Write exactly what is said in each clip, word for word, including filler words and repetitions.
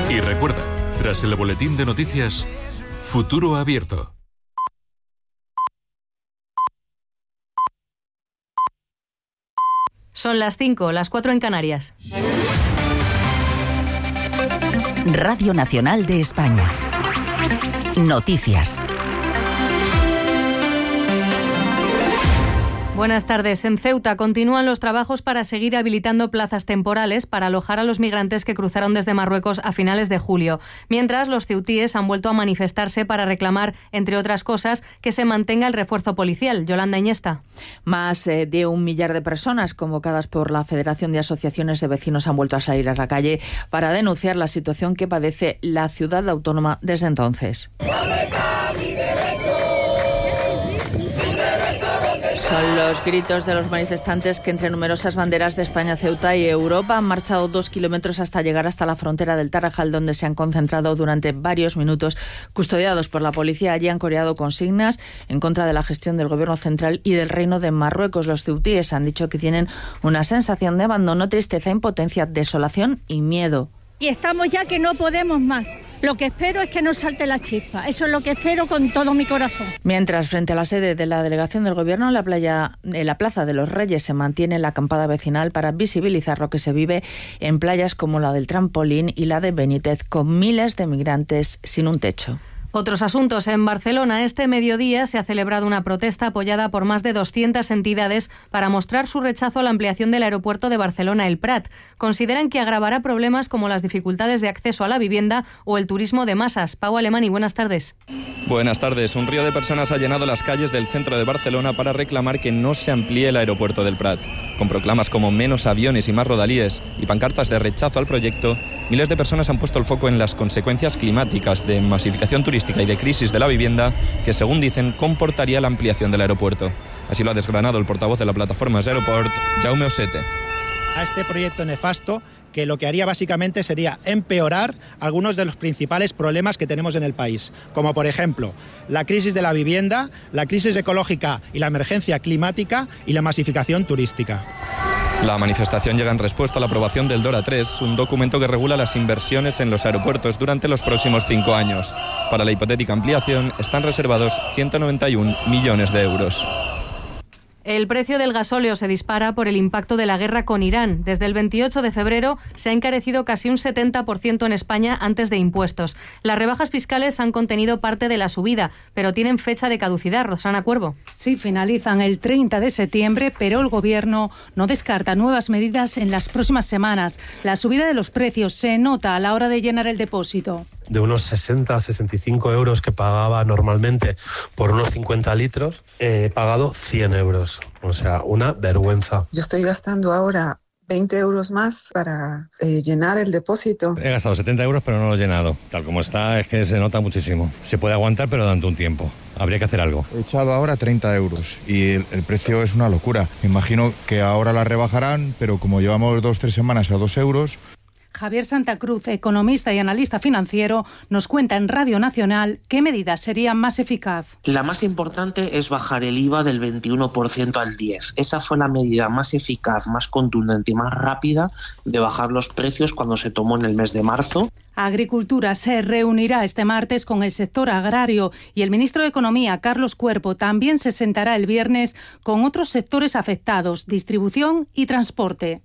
Y recuerda, tras el boletín de noticias, Futuro Abierto. Son las cinco, las cuatro en Canarias. Radio Nacional de España. Noticias. Buenas tardes. En Ceuta continúan los trabajos para seguir habilitando plazas temporales para alojar a los migrantes que cruzaron desde Marruecos a finales de julio. Mientras, los ceutíes han vuelto a manifestarse para reclamar, entre otras cosas, que se mantenga el refuerzo policial. Yolanda Iñesta. Más eh, de un millar de personas convocadas por la Federación de Asociaciones de Vecinos han vuelto a salir a la calle para denunciar la situación que padece la ciudad autónoma desde entonces. Son los gritos de los manifestantes que entre numerosas banderas de España, Ceuta y Europa han marchado dos kilómetros hasta llegar hasta la frontera del Tarajal, donde se han concentrado durante varios minutos custodiados por la policía. Allí han coreado consignas en contra de la gestión del gobierno central y del Reino de Marruecos. Los ceutíes han dicho que tienen una sensación de abandono, tristeza, impotencia, desolación y miedo. Y estamos ya que no podemos más. Lo que espero es que no salte la chispa. Eso es lo que espero con todo mi corazón. Mientras, frente a la sede de la delegación del Gobierno en la playa, en la Plaza de los Reyes, se mantiene la acampada vecinal para visibilizar lo que se vive en playas como la del Trampolín y la de Benítez, con miles de migrantes sin un techo. Otros asuntos. En Barcelona, este mediodía se ha celebrado una protesta apoyada por más de doscientas entidades para mostrar su rechazo a la ampliación del aeropuerto de Barcelona-El Prat. Consideran que agravará problemas como las dificultades de acceso a la vivienda o el turismo de masas. Pau Alemany, buenas tardes. Buenas tardes. Un río de personas ha llenado las calles del centro de Barcelona para reclamar que no se amplíe el aeropuerto del Prat. Con proclamas como menos aviones y más rodalíes y pancartas de rechazo al proyecto, miles de personas han puesto el foco en las consecuencias climáticas de masificación turística y de crisis de la vivienda que, según dicen, comportaría la ampliación del aeropuerto. Así lo ha desgranado el portavoz de la plataforma Aeroport, Jaume Osete. A este proyecto nefasto, que lo que haría básicamente sería empeorar algunos de los principales problemas que tenemos en el país, como por ejemplo la crisis de la vivienda, la crisis ecológica y la emergencia climática y la masificación turística. La manifestación llega en respuesta a la aprobación del DORA tres, un documento que regula las inversiones en los aeropuertos durante los próximos cinco años. Para la hipotética ampliación están reservados ciento noventa y uno millones de euros. El precio del gasóleo se dispara por el impacto de la guerra con Irán. Desde el veintiocho de febrero se ha encarecido casi un setenta por ciento en España antes de impuestos. Las rebajas fiscales han contenido parte de la subida, pero tienen fecha de caducidad. Rosana Cuervo. Sí, finalizan el treinta de septiembre, pero el Gobierno no descarta nuevas medidas en las próximas semanas. La subida de los precios se nota a la hora de llenar el depósito. De unos sesenta a sesenta y cinco euros que pagaba normalmente por unos cincuenta litros, he pagado cien euros. O sea, una vergüenza. Yo estoy gastando ahora veinte euros más para eh, llenar el depósito. He gastado setenta euros, pero no lo he llenado. Tal como está, es que se nota muchísimo. Se puede aguantar, pero durante un tiempo. Habría que hacer algo. He echado ahora treinta euros y el, el precio es una locura. Me imagino que ahora la rebajarán, pero como llevamos dos o tres semanas a dos euros... Javier Santa Cruz, economista y analista financiero, nos cuenta en Radio Nacional qué medida sería más eficaz. La más importante es bajar el I V A del veintiuno por ciento al diez por ciento. Esa fue la medida más eficaz, más contundente y más rápida de bajar los precios cuando se tomó en el mes de marzo. Agricultura se reunirá este martes con el sector agrario y el ministro de Economía, Carlos Cuerpo, también se sentará el viernes con otros sectores afectados, distribución y transporte.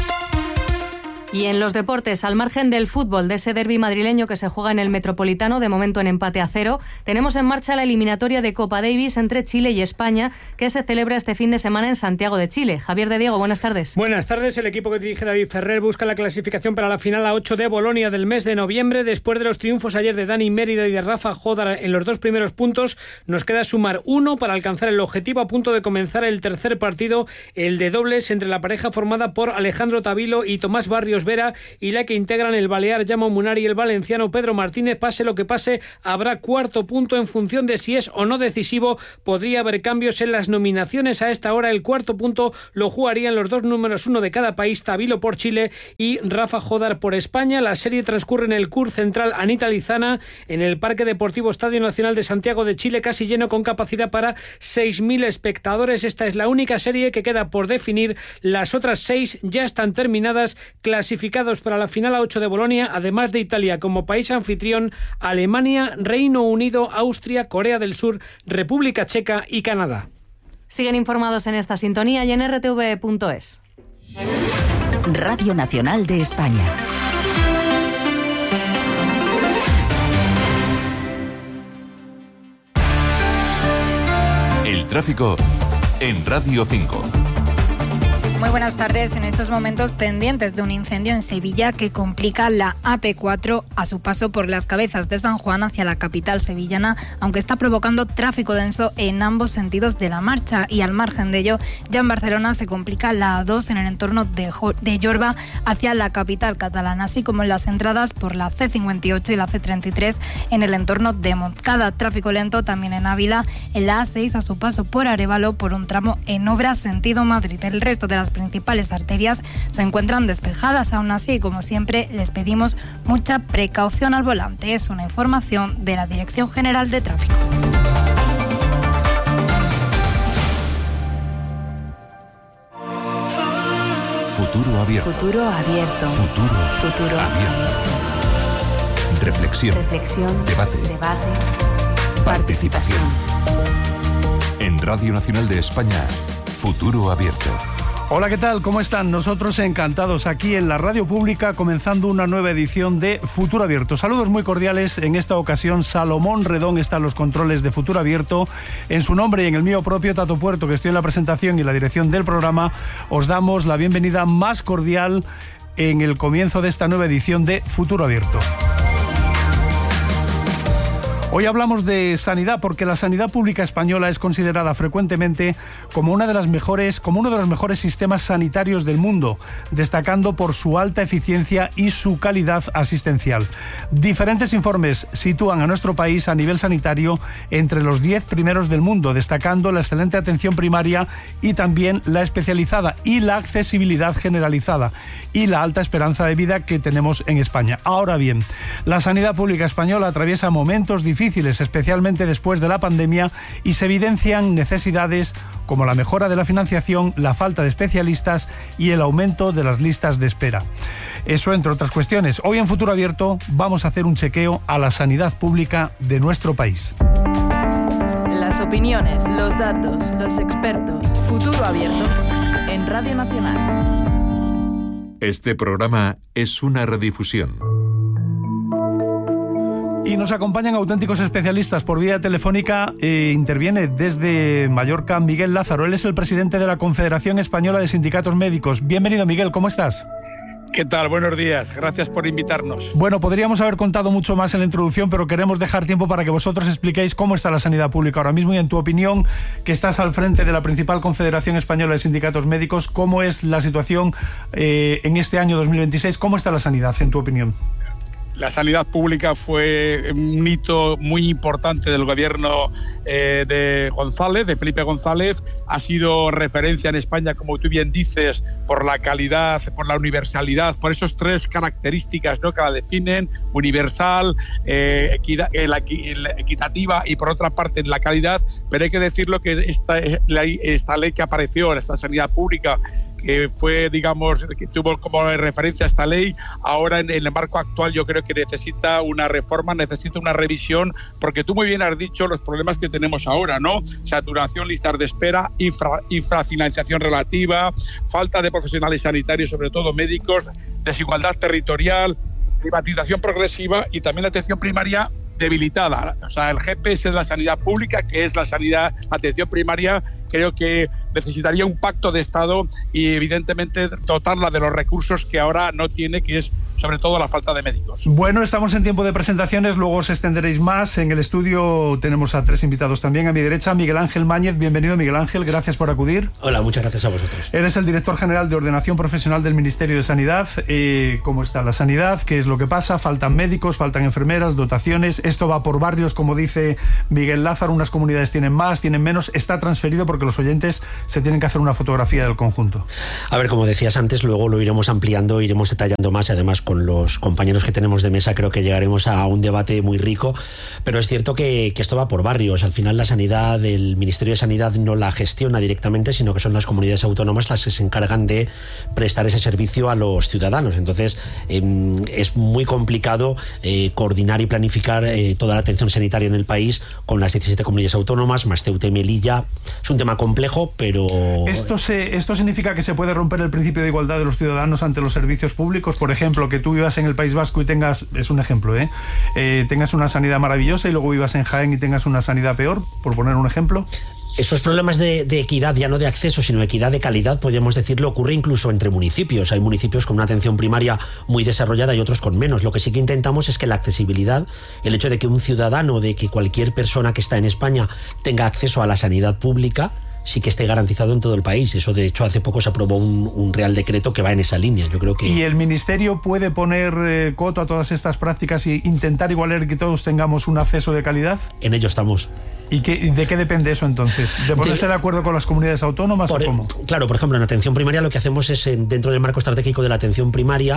Y en los deportes, al margen del fútbol, de ese derbi madrileño que se juega en el Metropolitano, de momento en empate a cero, tenemos en marcha la eliminatoria de Copa Davis entre Chile y España, que se celebra este fin de semana en Santiago de Chile. Javier de Diego, buenas tardes. Buenas tardes. El equipo que dirige David Ferrer busca la clasificación para la final a ocho de Bolonia del mes de noviembre. Después de los triunfos ayer de Dani Mérida y de Rafa Jodar en los dos primeros puntos, nos queda sumar uno para alcanzar el objetivo, a punto de comenzar el tercer partido, el de dobles entre la pareja formada por Alejandro Tavilo y Tomás Barrios Vera, y la que integran el balear Jaume Munari y el valenciano Pedro Martínez. Pase lo que pase, habrá cuarto punto. En función de si es o no decisivo, podría haber cambios en las nominaciones. A esta hora el cuarto punto lo jugarían los dos números uno de cada país, Tavilo por Chile y Rafa Jodar por España. La serie transcurre en el C U R Central Anita Lizana, en el Parque Deportivo Estadio Nacional de Santiago de Chile, casi lleno, con capacidad para seis mil espectadores. Esta es la única serie que queda por definir. Las otras seis ya están terminadas. Clasificadas clasificados para la final A ocho de Bolonia, además de Italia como país anfitrión, Alemania, Reino Unido, Austria, Corea del Sur, República Checa y Canadá. Siguen informados en esta sintonía y en erre te ve punto es. Radio Nacional de España. El tráfico en Radio cinco. Muy buenas tardes. En estos momentos pendientes de un incendio en Sevilla que complica la A P cuatro a su paso por las Cabezas de San Juan hacia la capital sevillana, aunque está provocando tráfico denso en ambos sentidos de la marcha. Y al margen de ello, ya en Barcelona se complica la A dos en el entorno de, jo- de Jorba hacia la capital catalana, así como en las entradas por la ce cincuenta y ocho y la ce treinta y tres en el entorno de Montcada. Tráfico lento también en Ávila, en la A seis a su paso por Arévalo por un tramo en obra sentido Madrid. El resto de las principales arterias se encuentran despejadas. Aún así, como siempre, les pedimos mucha precaución al volante. Es una información de la Dirección General de Tráfico. Futuro abierto. Futuro abierto. Futuro, Futuro abierto. Reflexión. Reflexión. Debate. Debate. Participación. En Radio Nacional de España, Futuro abierto. Hola, ¿qué tal? ¿Cómo están? Nosotros encantados aquí en la radio pública, comenzando una nueva edición de Futuro Abierto. Saludos muy cordiales. En esta ocasión, Salomón Redón está en los controles de Futuro Abierto. En su nombre y en el mío propio, Tato Puerto, que estoy en la presentación y la dirección del programa, os damos la bienvenida más cordial en el comienzo de esta nueva edición de Futuro Abierto. Hoy hablamos de sanidad porque la sanidad pública española es considerada frecuentemente como una de las mejores, como uno de los mejores sistemas sanitarios del mundo, destacando por su alta eficiencia y su calidad asistencial. Diferentes informes sitúan a nuestro país a nivel sanitario entre los diez primeros del mundo, destacando la excelente atención primaria y también la especializada y la accesibilidad generalizada y la alta esperanza de vida que tenemos en España. Ahora bien, la sanidad pública española atraviesa momentos difíciles difíciles, especialmente después de la pandemia, y se evidencian necesidades como la mejora de la financiación, la falta de especialistas y el aumento de las listas de espera. Eso entre otras cuestiones. Hoy en Futuro Abierto vamos a hacer un chequeo a la sanidad pública de nuestro país. Las opiniones, los datos, los expertos. Futuro Abierto en Radio Nacional. Este programa es una redifusión. Y nos acompañan auténticos especialistas por vía telefónica. Eh, interviene desde Mallorca Miguel Lázaro. Él es el presidente de la Confederación Española de Sindicatos Médicos. Bienvenido, Miguel, ¿cómo estás? ¿Qué tal? Buenos días. Gracias por invitarnos. Bueno, podríamos haber contado mucho más en la introducción, pero queremos dejar tiempo para que vosotros expliquéis cómo está la sanidad pública ahora mismo y, en tu opinión, que estás al frente de la principal Confederación Española de Sindicatos Médicos, ¿cómo es la situación eh, en este año dos mil veintiséis? ¿Cómo está la sanidad, en tu opinión? La sanidad pública fue un hito muy importante del gobierno eh, de González, de Felipe González. Ha sido referencia en España, como tú bien dices, por la calidad, por la universalidad, por esas tres características, ¿no?, que la definen: universal, eh, equida, eh, la, la equitativa y, por otra parte, la calidad. Pero hay que decirlo que esta ley, esta ley que apareció, esta sanidad pública, que fue, digamos, que tuvo como referencia esta ley, ahora en, en el marco actual yo creo que necesita una reforma, necesita una revisión, porque tú muy bien has dicho los problemas que tenemos ahora, ¿no? Saturación, listas de espera, infra, infrafinanciación relativa, falta de profesionales sanitarios, sobre todo médicos, desigualdad territorial, privatización progresiva y también la atención primaria debilitada. O sea, el G P S de la sanidad pública, que es la sanidad, atención primaria, creo que necesitaría un pacto de Estado y, evidentemente, dotarla de los recursos que ahora no tiene, que es sobre todo la falta de médicos. Bueno, estamos en tiempo de presentaciones, luego os extenderéis más. En el estudio tenemos a tres invitados también. A mi derecha, Miguel Ángel Máñez. Bienvenido, Miguel Ángel, gracias por acudir. Hola, muchas gracias a vosotros. Eres el director general de Ordenación Profesional del Ministerio de Sanidad. Eh, ¿Cómo está la sanidad? ¿Qué es lo que pasa? ¿Faltan médicos? ¿Faltan enfermeras? ¿Dotaciones? Esto va por barrios, como dice Miguel Lázaro. Unas comunidades tienen más, tienen menos. Está transferido porque los oyentes se tienen que hacer una fotografía del conjunto. A ver, como decías antes, luego lo iremos ampliando, iremos detallando más, y además con con los compañeros que tenemos de mesa creo que llegaremos a un debate muy rico, pero es cierto que, que esto va por barrios. Al final la sanidad, el Ministerio de Sanidad no la gestiona directamente, sino que son las comunidades autónomas las que se encargan de prestar ese servicio a los ciudadanos. Entonces eh, es muy complicado eh, coordinar y planificar eh, toda la atención sanitaria en el país con las diecisiete comunidades autónomas, más Ceuta y Melilla. Es un tema complejo, pero... ¿Esto, se, ¿Esto significa que se puede romper el principio de igualdad de los ciudadanos ante los servicios públicos? Por ejemplo, que tú vivas en el País Vasco y tengas, es un ejemplo, ¿eh? Eh, tengas una sanidad maravillosa y luego vivas en Jaén y tengas una sanidad peor, por poner un ejemplo. Esos problemas de, de equidad, ya no de acceso, sino de equidad de calidad, podríamos decirlo, ocurre incluso entre municipios. Hay municipios con una atención primaria muy desarrollada y otros con menos. Lo que sí que intentamos es que la accesibilidad, el hecho de que un ciudadano, de que cualquier persona que está en España tenga acceso a la sanidad pública, sí que esté garantizado en todo el país. Eso, de hecho, hace poco se aprobó un, un Real Decreto que va en esa línea. Yo creo que... ¿Y el Ministerio puede poner eh, coto a todas estas prácticas y intentar igualar que todos tengamos un acceso de calidad? En ello estamos. ¿Y qué, de qué depende eso entonces? ¿De ponerse de, de acuerdo con las comunidades autónomas por, o cómo? Claro, por ejemplo, en atención primaria lo que hacemos es, dentro del marco estratégico de la atención primaria,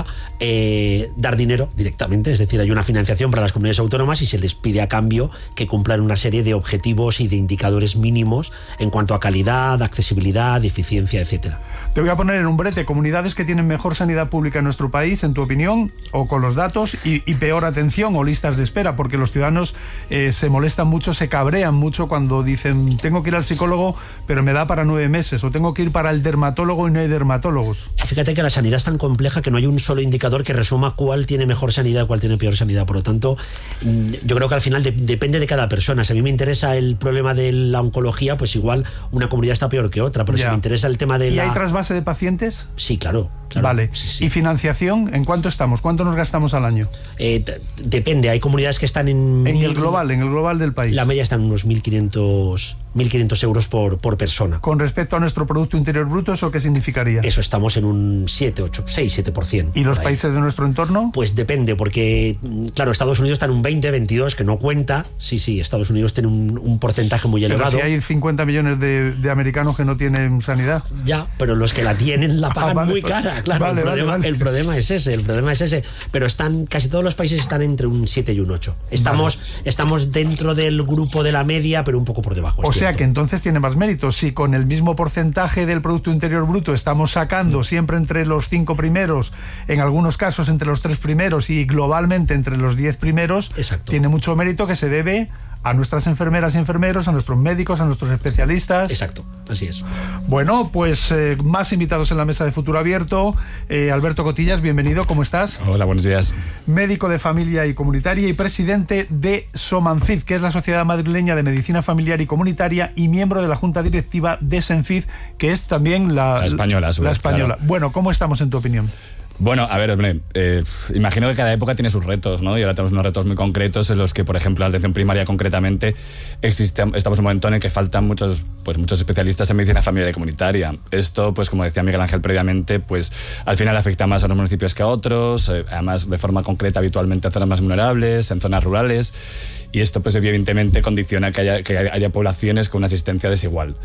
eh, dar dinero directamente. Es decir, hay una financiación para las comunidades autónomas y se les pide a cambio que cumplan una serie de objetivos y de indicadores mínimos en cuanto a calidad, accesibilidad, eficiencia, etcétera. Te voy a poner en un brete comunidades que tienen mejor sanidad pública en nuestro país, en tu opinión, o con los datos, y, y peor atención o listas de espera, porque los ciudadanos eh, se molestan mucho, se cabrean mucho cuando dicen tengo que ir al psicólogo pero me da para nueve meses, o tengo que ir para el dermatólogo y no hay dermatólogos. Fíjate que la sanidad es tan compleja que no hay un solo indicador que resuma cuál tiene mejor sanidad y cuál tiene peor sanidad. Por lo tanto, yo creo que al final de, depende de cada persona. Si a mí me interesa el problema de la oncología, pues igual una comunidad está peor que otra, pero ya. Si me interesa el tema de ¿Y la... hay trasvase de pacientes? Sí, claro. Claro, vale. Sí, sí. ¿Y financiación? ¿En cuánto estamos? ¿Cuánto nos gastamos al año? Eh, depende. Hay comunidades que están en... En mil, el global, en el global del país. La media está en unos mil quinientos euros por, por persona. Con respecto a nuestro Producto Interior Bruto, ¿eso qué significaría? Eso, estamos en un siete, ocho, seis, siete por ciento. ¿Y los países de nuestro entorno? Pues depende, porque, claro, Estados Unidos está en un veinte, veintidós, que no cuenta. Sí, sí, Estados Unidos tiene un, un porcentaje muy elevado. Pero si hay cincuenta millones de, de americanos que no tienen sanidad. Ya, pero los que la tienen la pagan ah, vale, muy cara. Claro, vale, el, problema, vale, vale. el problema es ese, el problema es ese. Pero están, casi todos los países están entre un siete y un ocho. Estamos, vale. estamos dentro del grupo de la media, pero un poco por debajo. O sea que entonces tiene más mérito. Si con el mismo porcentaje del Producto Interior Bruto estamos sacando siempre entre los cinco primeros, en algunos casos entre los tres primeros y globalmente entre los diez primeros, exacto, tiene mucho mérito que se debe a nuestras enfermeras y enfermeros, a nuestros médicos, a nuestros especialistas. Exacto, así es. Bueno, pues eh, más invitados en la mesa de Futuro Abierto. Eh, Alberto Cotillas, bienvenido, ¿cómo estás? Hola, buenos días. Médico de familia y comunitaria y presidente de SOMANFID, que es la Sociedad Madrileña de Medicina Familiar y Comunitaria, y miembro de la Junta Directiva de SENFID, que es también la, la española. La española. Claro. Bueno, ¿cómo estamos en tu opinión? Bueno, a ver, hombre, eh, imagino que cada época tiene sus retos, ¿no? Y ahora tenemos unos retos muy concretos en los que, por ejemplo, la atención primaria concretamente, existe, estamos en un momento en el que faltan muchos, pues, muchos especialistas en medicina familiar y comunitaria. Esto, pues como decía Miguel Ángel previamente, pues al final afecta más a los municipios que a otros, eh, además de forma concreta habitualmente a zonas más vulnerables, en zonas rurales, y esto pues evidentemente condiciona que haya, que haya poblaciones con una asistencia desigual.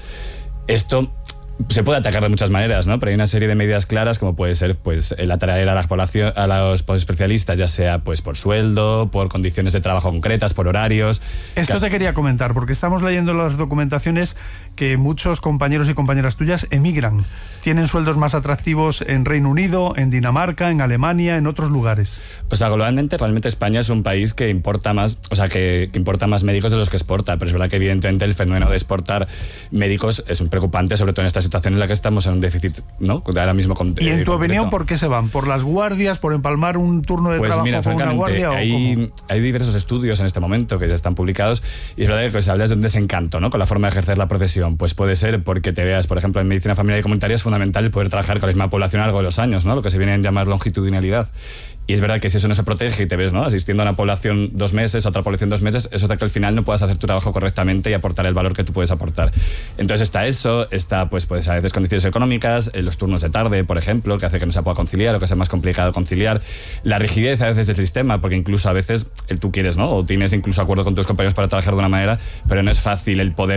Esto se puede atacar de muchas maneras, ¿no? Pero hay una serie de medidas claras, como puede ser pues el atraer a la población, a los especialistas, ya sea pues por sueldo, por condiciones de trabajo concretas, por horarios. Esto te quería comentar, porque estamos leyendo las documentaciones que muchos compañeros y compañeras tuyas emigran. Tienen sueldos más atractivos en Reino Unido, en Dinamarca, en Alemania, en otros lugares. O sea, globalmente, realmente España es un país que importa más, o sea, que, que importa más médicos de los que exporta, pero es verdad que evidentemente el fenómeno de exportar médicos es un preocupante, sobre todo en esta situación en la que estamos en un déficit, ¿no? Ahora mismo con, ¿Y en eh, tu concreto. opinión por qué se van? ¿Por las guardias? ¿Por empalmar un turno de pues trabajo mira, con una guardia? Hay, hay diversos estudios en este momento que ya están publicados y es verdad que se habla de un desencanto, ¿no? Con la forma de ejercer la profesión. Pues puede ser porque te veas, por ejemplo, en medicina familiar y comunitaria es fundamental el poder trabajar con la misma población a lo largo de los años, ¿no? Lo que se viene a llamar longitudinalidad. Y es verdad que si eso no se protege y te ves, ¿no?, asistiendo a una población dos meses, a otra población dos meses, eso hace que al final no puedas hacer tu trabajo correctamente y aportar el valor que tú puedes aportar. Entonces está eso, está pues, pues a veces condiciones económicas, los turnos de tarde, por ejemplo, que hace que no se pueda conciliar o que sea más complicado conciliar, la rigidez a veces del sistema, porque incluso a veces tú quieres, ¿no?, o tienes incluso acuerdo con tus compañeros para trabajar de una manera, pero no es fácil el poder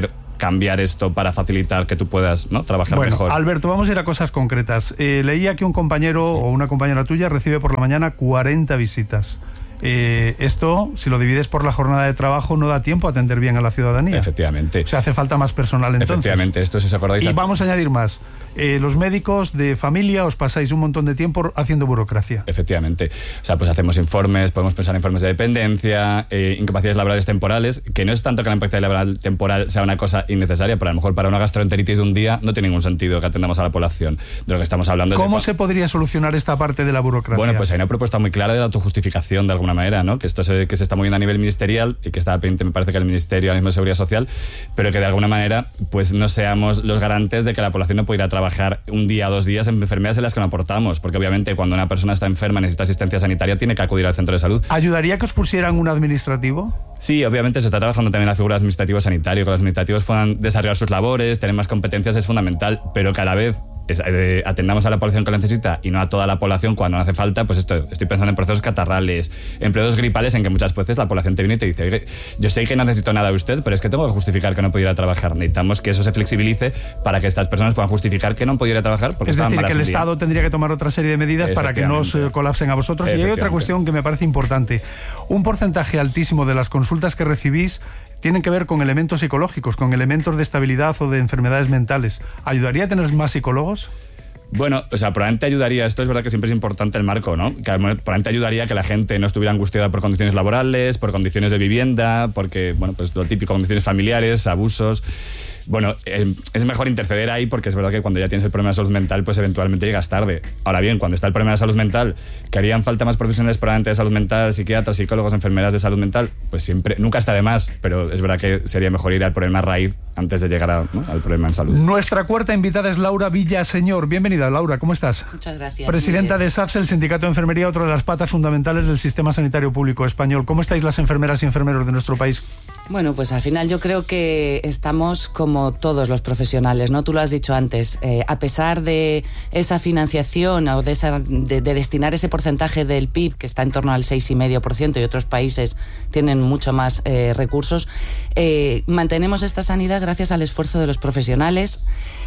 cambiar esto para facilitar que tú puedas, ¿no?, trabajar bueno, mejor. Alberto, vamos a ir a cosas concretas. Eh, leía que un compañero sí. o una compañera tuya recibe por la mañana cuarenta visitas. Eh, esto, si lo divides por la jornada de trabajo, no da tiempo a atender bien a la ciudadanía. Efectivamente. O sea, hace falta más personal entonces. Efectivamente, esto si os acordáis. Y vamos a añadir más. Eh, los médicos de familia os pasáis un montón de tiempo haciendo burocracia. Efectivamente. O sea, pues hacemos informes, podemos pensar en informes de dependencia, eh, incapacidades laborales temporales, que no es tanto que la incapacidad laboral temporal sea una cosa innecesaria, pero a lo mejor para una gastroenteritis de un día no tiene ningún sentido que atendamos a la población. De lo que estamos hablando es ¿Cómo de... se podría solucionar esta parte de la burocracia? Bueno, pues hay una propuesta muy clara de autojustificación de alguna manera, ¿no? Que esto se, que se está moviendo a nivel ministerial y que está pendiente, me parece que el Ministerio ahora mismo de Seguridad Social, pero que de alguna manera pues no seamos los garantes de que la población no pueda ir a trabajar un día o dos días en enfermedades en las que no aportamos, porque obviamente cuando una persona está enferma, necesita asistencia sanitaria, tiene que acudir al centro de salud. ¿Ayudaría que os pusieran un administrativo? Sí, obviamente se está trabajando también la figura de administrativo sanitario, que los administrativos puedan desarrollar sus labores, tener más competencias es fundamental, pero cada vez Es, eh, atendamos a la población que lo necesita y no a toda la población cuando no hace falta. Pues esto, estoy pensando en procesos catarrales, en procesos gripales, en que muchas veces la población te viene y te dice: yo sé que no necesito nada de usted, pero es que tengo que justificar que no puedo ir a trabajar. Necesitamos que eso se flexibilice para que estas personas puedan justificar que no puedo ir a trabajar porque es estaban decir, malas que el un día. Estado tendría que tomar otra serie de medidas para que no os eh, colapsen a vosotros. Y hay otra cuestión que me parece importante. Un porcentaje altísimo de las consultas que recibís tienen que ver con elementos psicológicos, con elementos de estabilidad o de enfermedades mentales. ¿Ayudaría a tener más psicólogos? Bueno, o sea, probablemente ayudaría, esto es verdad que siempre es importante el marco, ¿no? Que probablemente ayudaría a que la gente no estuviera angustiada por condiciones laborales, por condiciones de vivienda, porque, bueno, pues lo típico, condiciones familiares, abusos. Bueno, eh, es mejor interceder ahí porque es verdad que cuando ya tienes el problema de salud mental, pues eventualmente llegas tarde. Ahora bien, cuando está el problema de salud mental, que harían falta más profesionales probablemente de salud mental, psiquiatras, psicólogos, enfermeras de salud mental, pues siempre, nunca está de más, pero es verdad que sería mejor ir al problema raíz antes de llegar a, ¿no?, al problema en salud. Nuestra cuarta invitada es Laura Villaseñor. Bienvenida, Laura, ¿cómo estás? Muchas gracias. Presidenta de SAPS, el Sindicato de Enfermería, otra de las patas fundamentales del sistema sanitario público español. ¿Cómo estáis las enfermeras y enfermeros de nuestro país? Bueno, pues al final yo creo que estamos como todos los profesionales, ¿no? Tú lo has dicho antes, eh, a pesar de esa financiación o de, esa, de, de destinar ese porcentaje del P I B que está en torno al seis coma cinco por ciento y otros países tienen mucho más eh, recursos, eh, mantenemos esta sanidad gracias al esfuerzo de los profesionales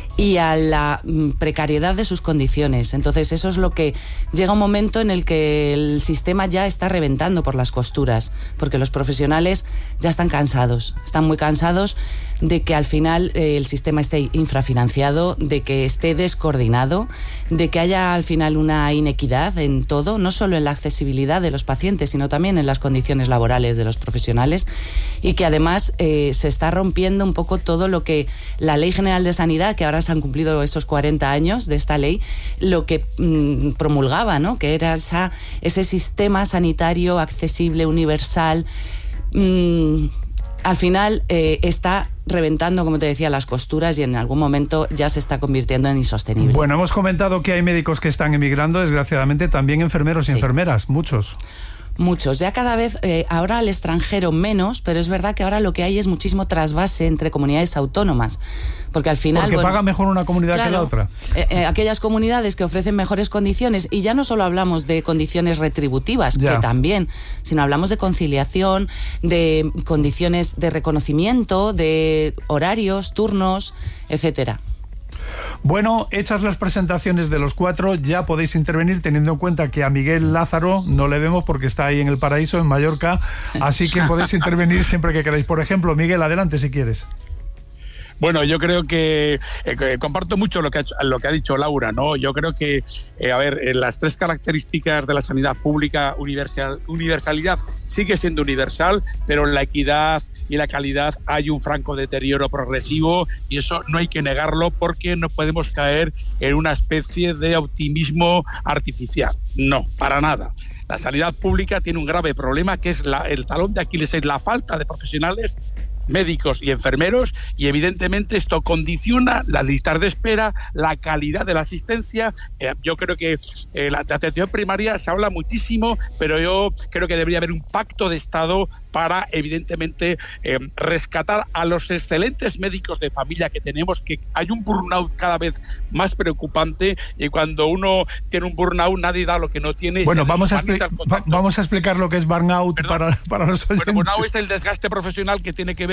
y a la precariedad de sus condiciones. Entonces eso es lo que llega un momento en el que el sistema ya está reventando por las costuras, porque los profesionales ya están cansados, están muy cansados de que al final eh, el sistema esté infrafinanciado, de que esté descoordinado, de que haya al final una inequidad en todo, no solo en la accesibilidad de los pacientes, sino también en las condiciones laborales de los profesionales, y que además eh, se está rompiendo un poco todo lo que la Ley General de Sanidad, que ahora se han cumplido esos cuarenta años de esta ley, lo que mmm, promulgaba, ¿no?, que era esa, ese sistema sanitario accesible, universal. Mmm, al final eh, está reventando, como te decía, las costuras y en algún momento ya se está convirtiendo en insostenible. Bueno, hemos comentado que hay médicos que están emigrando, desgraciadamente, también enfermeros y sí. enfermeras, muchos. Muchos, ya cada vez, eh, ahora al extranjero menos, pero es verdad que ahora lo que hay es muchísimo trasvase entre comunidades autónomas, porque al final... Porque bueno, paga mejor una comunidad claro, que la otra. Eh, eh, aquellas comunidades que ofrecen mejores condiciones, y ya no solo hablamos de condiciones retributivas, ya. que también, sino hablamos de conciliación, de condiciones de reconocimiento, de horarios, turnos, etcétera. Bueno, hechas las presentaciones de los cuatro, ya podéis intervenir, teniendo en cuenta que a Miguel Lázaro no le vemos porque está ahí en el paraíso, en Mallorca, así que podéis intervenir siempre que queráis. Por ejemplo, Miguel, adelante si quieres. Bueno, yo creo que eh, comparto mucho lo que, ha, lo que ha dicho Laura, ¿no? Yo creo que, eh, a ver, eh, las tres características de la sanidad pública, universal, universalidad sigue siendo universal, pero en la equidad y la calidad hay un franco deterioro progresivo, y eso no hay que negarlo, porque no podemos caer en una especie de optimismo artificial. No, para nada. La sanidad pública tiene un grave problema, que es la, el talón de Aquiles, es la falta de profesionales médicos y enfermeros, y evidentemente esto condiciona las listas de espera, la calidad de la asistencia. Eh, yo creo que eh, la de atención primaria se habla muchísimo, pero yo creo que debería haber un pacto de Estado para, evidentemente, eh, rescatar a los excelentes médicos de familia que tenemos, que hay un burnout cada vez más preocupante, y cuando uno tiene un burnout nadie da lo que no tiene. Bueno, vamos a, va, vamos a explicar lo que es burnout para, para los oyentes. Bueno, burnout es el desgaste profesional que tiene que ver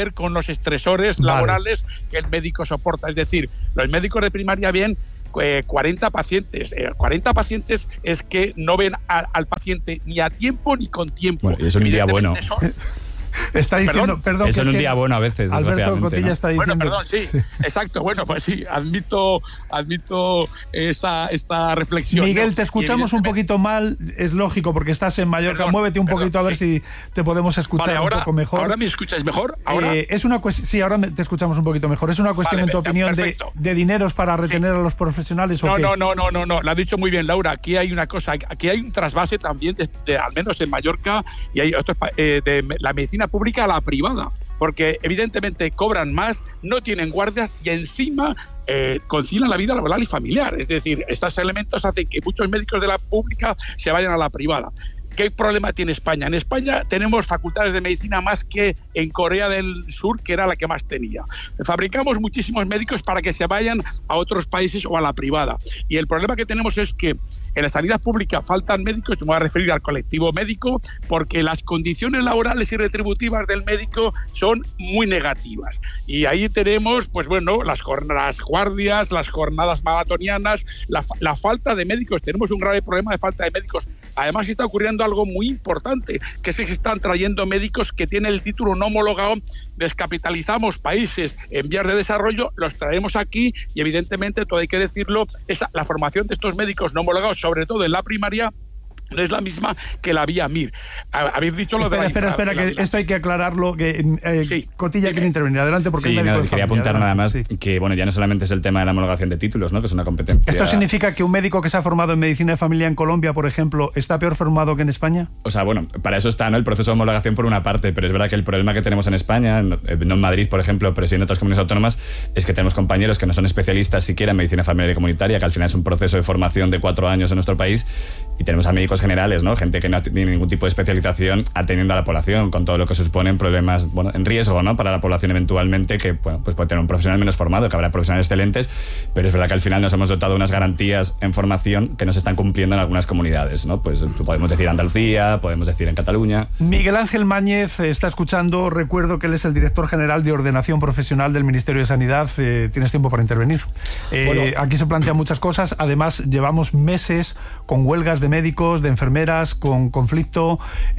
ver con los estresores Vale. laborales que el médico soporta. Es decir, los médicos de primaria ven eh, cuarenta pacientes. Eh, cuarenta pacientes es que no ven a, al paciente ni a tiempo ni con tiempo. Bueno, y es un día bueno. Son, Está diciendo, perdón, perdón eso que es un que día bueno a veces, Alberto Cotilla, ¿no? Está diciendo. Bueno, perdón, sí, sí, exacto. Bueno, pues sí, admito, admito esa esta reflexión. Miguel, ¿no? te escuchamos un poquito mal, es lógico, porque estás en Mallorca. Perdón, Muévete un perdón, poquito a ver sí. si te podemos escuchar vale, ahora, un poco mejor. ¿Ahora me escucháis mejor? ¿Ahora? Eh, es una cuestión, sí, ahora te escuchamos un poquito mejor. ¿Es una cuestión, vale, en tu opinión, de, de dineros para retener sí. a los profesionales o no, qué? No, no, no, no, no, lo ha dicho muy bien Laura. Aquí hay una cosa, aquí hay un trasvase también, de, de, al menos en Mallorca, y hay otros, eh, de la medicina pública a la privada. Porque evidentemente cobran más, no tienen guardias y encima eh, concilian la vida laboral y familiar. Es decir, estos elementos hacen que muchos médicos de la pública se vayan a la privada. ¿Qué problema tiene España? En España tenemos facultades de medicina más que en Corea del Sur, que era la que más tenía. Fabricamos muchísimos médicos para que se vayan a otros países o a la privada. Y el problema que tenemos es que en la sanidad pública faltan médicos, me voy a referir al colectivo médico, porque las condiciones laborales y retributivas del médico son muy negativas. Y ahí tenemos, pues bueno, las, las guardias, las jornadas maratonianas, la, la falta de médicos. Tenemos un grave problema de falta de médicos. Además está ocurriendo algo muy importante, que es que se están trayendo médicos que tienen el título no homologado. Descapitalizamos países en vías de desarrollo, los traemos aquí y evidentemente, todo hay que decirlo, esa, la formación de estos médicos no homologados, sobre todo en la primaria, no es la misma que la vía M I R. Habéis dicho lo espera, de la Espera, espera, que la... esto hay que aclararlo, que eh, sí, Cotilla quiere intervenir. Adelante, porque sí, el médico no, de quería familia, apuntar adelante, nada más sí. que, bueno, ya no solamente es el tema de la homologación de títulos, ¿no? Que es una competencia... ¿Esto significa que un médico que se ha formado en medicina de familia en Colombia, por ejemplo, está peor formado que en España? O sea, bueno, para eso está, ¿no?, el proceso de homologación por una parte, pero es verdad que el problema que tenemos en España, no en Madrid, por ejemplo, pero sí en otras comunidades autónomas, es que tenemos compañeros que no son especialistas siquiera en medicina familiar y comunitaria, que al final es un proceso de formación de cuatro años en nuestro país, y tenemos a médicos generales, ¿no?, gente que no tiene ningún tipo de especialización atendiendo a la población, con todo lo que suponen problemas, bueno, en riesgo, ¿no?, para la población eventualmente, que bueno, pues puede tener un profesional menos formado, que habrá profesionales excelentes, pero es verdad que al final nos hemos dotado unas garantías en formación que no se están cumpliendo en algunas comunidades, ¿no? Pues podemos decir Andalucía, podemos decir en Cataluña. Miguel Ángel Máñez está escuchando, recuerdo que él es el director general de ordenación profesional del Ministerio de Sanidad. Eh, tienes tiempo para intervenir. Eh, bueno, aquí se plantean muchas cosas, además llevamos meses con huelgas de médicos, de enfermeras, con conflicto,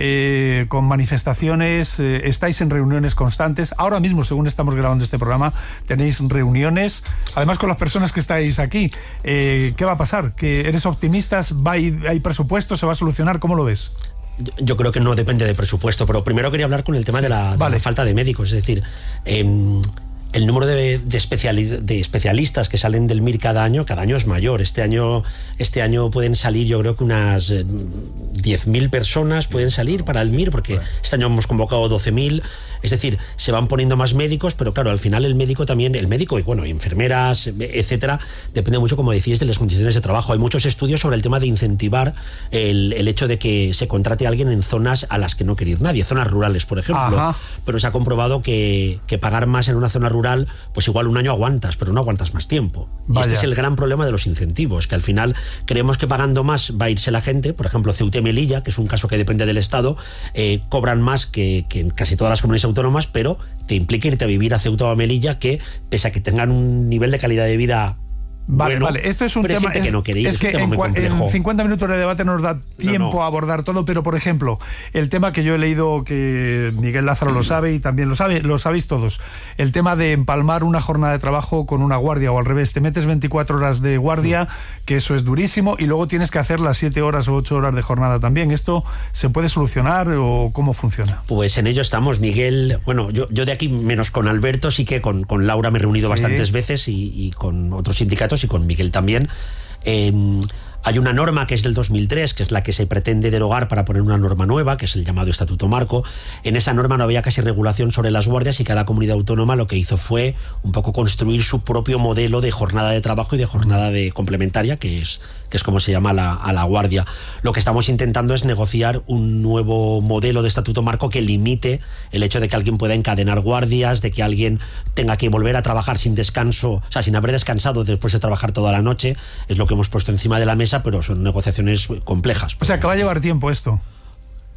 eh, con manifestaciones, eh, estáis en reuniones constantes. Ahora mismo, según estamos grabando este programa, tenéis reuniones, además con las personas que estáis aquí. Eh, ¿Qué va a pasar? ¿Que eres optimista? ¿Va a ir, hay presupuesto? ¿Se va a solucionar? ¿Cómo lo ves? Yo creo que no depende de presupuesto, pero primero quería hablar con el tema sí, de, la, de vale. la falta de médicos, es decir... Eh, el número de, de, especiali de especialistas que salen del M I R cada año, cada año es mayor. Este año, este año pueden salir, yo creo que unas eh, diez mil personas pueden salir para el M I R, porque este año hemos convocado doce mil. Es decir, se van poniendo más médicos, pero claro, al final el médico también, el médico y bueno, enfermeras, etcétera, depende mucho, como decías, de las condiciones de trabajo. Hay muchos estudios sobre el tema de incentivar el, el hecho de que se contrate a alguien en zonas a las que no quiere ir nadie, zonas rurales, por ejemplo. Ajá. Pero se ha comprobado que, que pagar más en una zona rural, pues igual un año aguantas, pero no aguantas más tiempo. Vaya. Y este es el gran problema de los incentivos, que al final creemos que pagando más va a irse la gente. Por ejemplo, Ceuta y Melilla, que es un caso que depende del Estado, eh, cobran más que, que en casi todas las comunidades autónomas, pero te implica irte a vivir a Ceuta o a Melilla, que pese a que tengan un nivel de calidad de vida Vale, bueno, vale, esto es un tema es, que no quería, es, es que en, en cincuenta minutos de debate nos da tiempo no, no. a abordar todo, pero por ejemplo, el tema que yo he leído, que Miguel Lázaro lo sabe y también lo sabe, lo sabéis todos, el tema de empalmar una jornada de trabajo con una guardia, o al revés, te metes veinticuatro horas de guardia, que eso es durísimo, y luego tienes que hacer las siete horas o ocho horas de jornada también. ¿Esto se puede solucionar o cómo funciona? Pues en ello estamos, Miguel. Bueno, yo, yo de aquí, menos con Alberto, sí que con, con Laura me he reunido sí. bastantes veces y, y con otros sindicatos y con Miguel también. Eh, hay una norma que es del dos mil tres, que es la que se pretende derogar para poner una norma nueva, que es el llamado Estatuto Marco. En esa norma no había casi regulación sobre las guardias y cada comunidad autónoma lo que hizo fue un poco construir su propio modelo de jornada de trabajo y de jornada de complementaria, que es, que es como se llama a la, a la guardia. Lo que estamos intentando es negociar un nuevo modelo de Estatuto Marco que limite el hecho de que alguien pueda encadenar guardias, de que alguien tenga que volver a trabajar sin descanso, o sea, sin haber descansado después de trabajar toda la noche. Es lo que hemos puesto encima de la mesa, pero son negociaciones complejas. O sea, que va a llevar tiempo esto.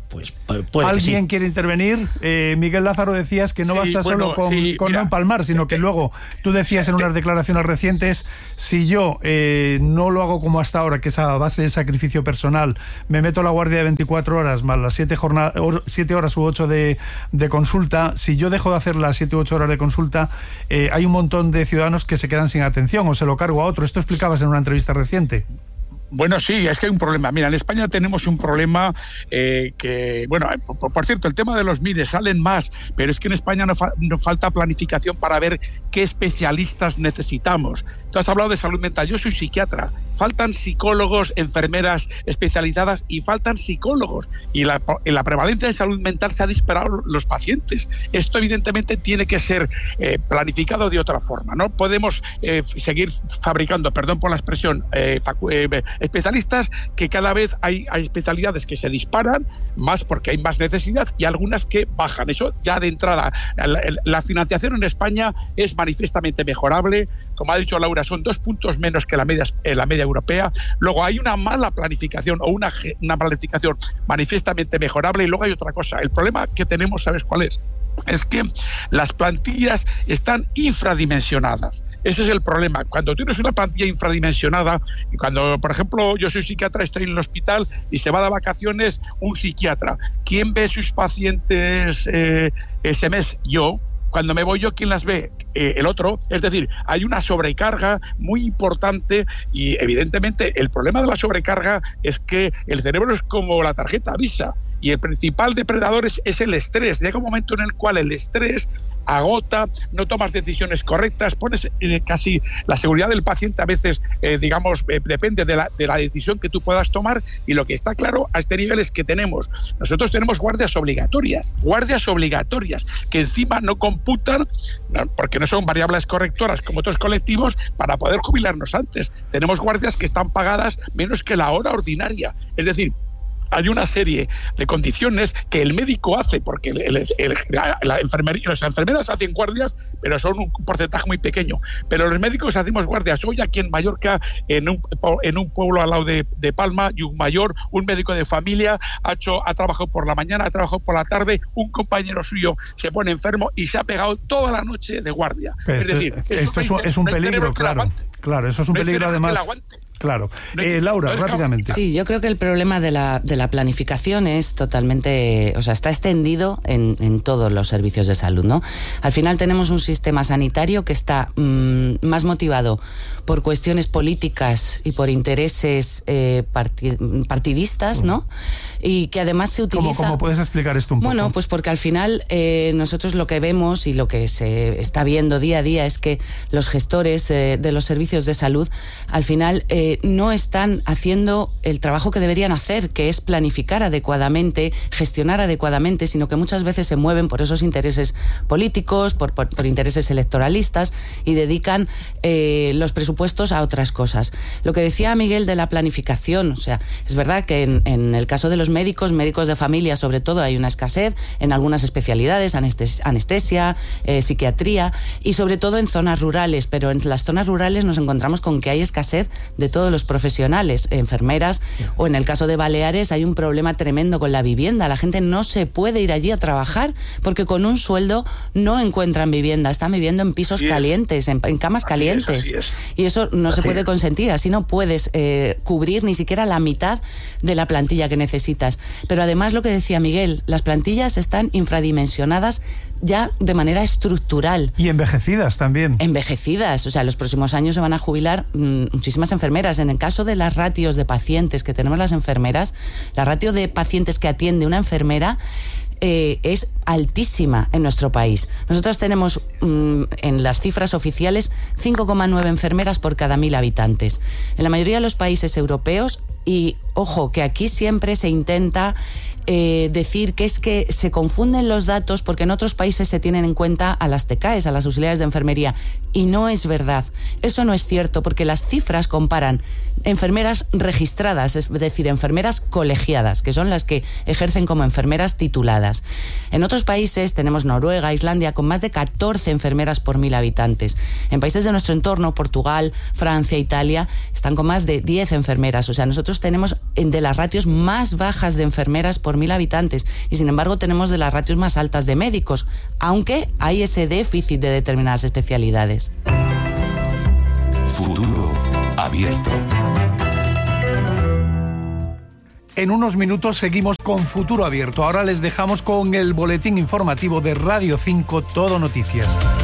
Pues puede ¿Alguien sí. quiere intervenir? Eh, Miguel Lázaro, decías que no sí, basta bueno, solo con, sí, con mira, no empalmar, sino que luego tú decías sí, en unas declaraciones recientes, si yo eh, no lo hago como hasta ahora, que es a base de sacrificio personal, me meto a la guardia de veinticuatro horas más las siete horas u ocho de, de consulta, si yo dejo de hacer las siete u ocho horas de consulta, eh, hay un montón de ciudadanos que se quedan sin atención o se lo cargo a otro. Esto explicabas en una entrevista reciente. Bueno, sí, es que hay un problema. Mira, en España tenemos un problema eh, que, bueno, por, por cierto, el tema de los M I R E salen más, pero es que en España no, fa, no falta planificación para ver qué especialistas necesitamos. Tú has hablado de salud mental, yo soy psiquiatra, faltan psicólogos, enfermeras especializadas y faltan psicólogos. Y la, la prevalencia de salud mental se ha disparado los pacientes. Esto evidentemente tiene que ser eh, planificado de otra forma. No podemos eh, seguir fabricando, perdón por la expresión, eh, eh, especialistas, que cada vez hay, hay especialidades que se disparan más porque hay más necesidad y algunas que bajan. Eso ya de entrada. La, la financiación en España es manifiestamente mejorable. Como ha dicho Laura, son dos puntos menos que la media, eh, la media europea. Luego hay una mala planificación o una, una planificación manifiestamente mejorable. Y luego hay otra cosa. El problema que tenemos, ¿sabes cuál es? Es que las plantillas están infradimensionadas. Ese es el problema. Cuando tienes una plantilla infradimensionada, y cuando, por ejemplo, yo soy psiquiatra, estoy en el hospital y se va de vacaciones un psiquiatra. ¿Quién ve sus pacientes eh, ese mes? Yo. Cuando me voy yo, ¿quién las ve? Eh, el otro. Es decir, hay una sobrecarga muy importante y evidentemente el problema de la sobrecarga es que el cerebro es como la tarjeta Visa y el principal depredador es, es el estrés. Llega un momento en el cual el estrés agota, no tomas decisiones correctas, pones eh, casi la seguridad del paciente a veces, eh, digamos, eh, depende de la, de la decisión que tú puedas tomar, y lo que está claro a este nivel es que tenemos, nosotros tenemos guardias obligatorias, guardias obligatorias, que encima no computan, no, porque no son variables correctoras como otros colectivos, para poder jubilarnos antes. Tenemos guardias que están pagadas menos que la hora ordinaria, es decir, hay una serie de condiciones que el médico hace, porque el, el, el, la, la enfermería, las enfermeras hacen guardias, pero son un porcentaje muy pequeño. Pero los médicos hacemos guardias. Hoy aquí en Mallorca, en un, en un pueblo al lado de, de Palma, y un mayor, un médico de familia, ha, hecho, ha trabajado por la mañana, ha trabajado por la tarde, un compañero suyo se pone enfermo y se ha pegado toda la noche de guardia. Pero es esto, decir, esto es un, es un peligro, claro. Claro, eso es un no peligro además. Claro. Eh, Laura, rápidamente. Sí, yo creo que el problema de la, de la planificación es totalmente, o sea, está extendido en, en todos los servicios de salud, ¿no? Al final tenemos un sistema sanitario que está mmm, más motivado por cuestiones políticas y por intereses eh, partid, partidistas, ¿no? Y que además se utiliza... ¿Cómo, cómo puedes explicar esto un poco? Bueno, pues porque al final eh, nosotros lo que vemos y lo que se está viendo día a día es que los gestores eh, de los servicios de salud al final eh, no están haciendo el trabajo que deberían hacer, que es planificar adecuadamente, gestionar adecuadamente, sino que muchas veces se mueven por esos intereses políticos, por, por, por intereses electoralistas, y dedican eh, los presupuestos a otras cosas. Lo que decía Miguel de la planificación, o sea, es verdad que en, en el caso de los médicos, médicos de familia sobre todo, hay una escasez en algunas especialidades, anestesia, anestesia eh, psiquiatría, y sobre todo en zonas rurales, pero en las zonas rurales nos encontramos con que hay escasez de todos los profesionales, enfermeras, o en el caso de Baleares hay un problema tremendo con la vivienda. La gente no se puede ir allí a trabajar porque con un sueldo no encuentran vivienda, están viviendo en pisos calientes, en, en camas así calientes, es, así es. Y eso no así se puede consentir, así no puedes eh, cubrir ni siquiera la mitad de la plantilla que necesitas. Pero además, lo que decía Miguel, las plantillas están infradimensionadas ya de manera estructural. Y envejecidas también. Envejecidas, o sea, los próximos años se van a jubilar mmm, muchísimas enfermeras. En el caso de las ratios de pacientes que tenemos las enfermeras, la ratio de pacientes que atiende una enfermera eh, es altísima en nuestro país. Nosotros tenemos mmm, en las cifras oficiales cinco coma nueve enfermeras por cada mil habitantes. En la mayoría de los países europeos, y ojo, que aquí siempre se intenta Eh, decir que es que se confunden los datos porque en otros países se tienen en cuenta a las T K Es, a las auxiliares de enfermería, y no es verdad. Eso no es cierto, porque las cifras comparan enfermeras registradas, es decir, enfermeras colegiadas, que son las que ejercen como enfermeras tituladas. En otros países tenemos Noruega, Islandia, con más de catorce enfermeras por mil habitantes. En países de nuestro entorno, Portugal, Francia, Italia, están con más de diez enfermeras. O sea, nosotros tenemos de las ratios más bajas de enfermeras por mil habitantes y sin embargo tenemos de las ratios más altas de médicos, aunque hay ese déficit de determinadas especialidades. Futuro abierto. En unos minutos seguimos con Futuro Abierto. Ahora les dejamos con el boletín informativo de Radio cinco, Todo Noticias.